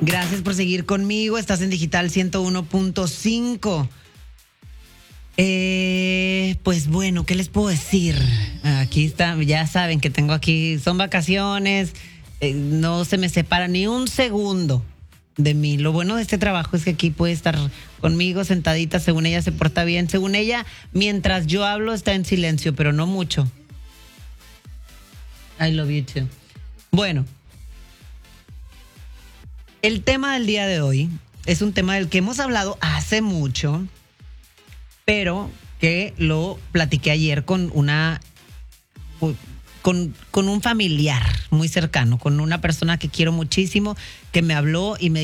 Gracias por seguir conmigo. Estás en Digital 101.5. Pues bueno, ¿qué les puedo decir? Aquí está, ya saben que tengo aquí, son vacaciones, no se me separa ni un segundo de mí. Lo bueno de este trabajo es que aquí puede estar conmigo sentadita, según ella se porta bien, según ella, mientras yo hablo está en silencio, pero no mucho. I love you too. Bueno, el tema del día de hoy es un tema del que hemos hablado hace mucho, pero que lo platiqué ayer con con un familiar muy cercano, con una persona que quiero muchísimo, que me habló y me